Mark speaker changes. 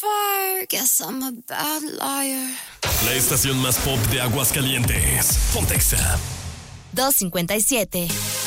Speaker 1: fire, guess I'm a bad liar.
Speaker 2: La estación más pop de Aguascalientes. Ponte Exa.
Speaker 3: 257.